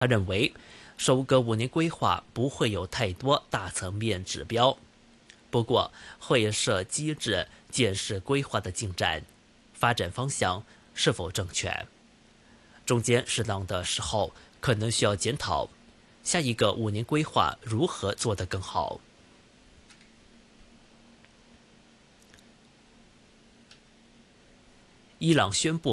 他认为，首个5年规划不会有太多大层面指标，不过会设机制检视规划的进展、发展方向是否正确。中间适当的时候可能需要检讨下一个5年规划如何做得更好。伊朗宣布